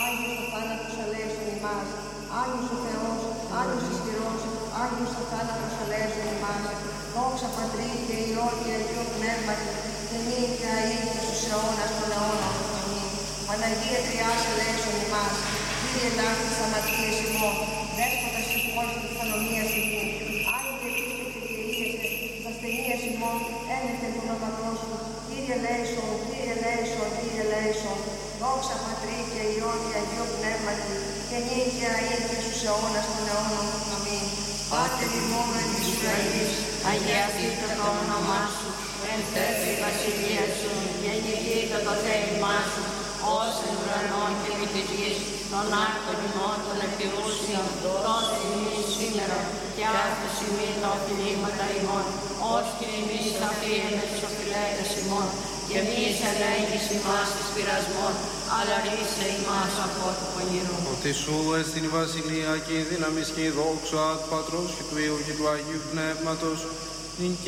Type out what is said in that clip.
Άγιος ο θάνατος ελέησον ημάς. Άγιος ο Θεός, Άγιος ισχυρός, Άγιος ο θάνατος ελέησον ημάς. Δόξα Πατρί και Υιό και Αγίου Πνεύματι, και νυν και αεί και στους αιώνας των αιώνων. Αμήν. Παναγία Τριάς ελέησον ημάς. Κύριε ελάχιστης αμαρτίας ημών, Δέσποτας της πόλης και της ανομίας ημών. Άγιε επίσκεψε και ίεσε της ασθενείας ημών, ένετε το όνοματό σου. Κύριε ελέησον, Κύριε ελέησον, Κύριε ελέησον. Δόξα Πατρί και Υιό και Αγίου Πνεύματι, και νυν και αεί και στους αιώνας των αιώνων. Αμήν. Πάτερ ημών εν της ουρανής, αγιαστήτω το όνομά σου, ελθέτω η βασιλεία σου, γεννηθήτω το θέλημά σου, ως εν ουρανών και επί της γης, των άρτων ημών των επιούσιων, δώσε ημείς σήμερα, και άφες ημείς τα οφειλήματα ημών, ως και εμείς αφίεμες τους οφειλέτες ημών, και εμείς ελέγχεις ημάς εις πειρασμών, αλλά ρίσε ημάς από του πονηρού. Ότι σου εστιν η βασιλεία και η δύναμις και η δόξα του Πατρός και του Υιού και του Αγίου Πνεύματος, νυν και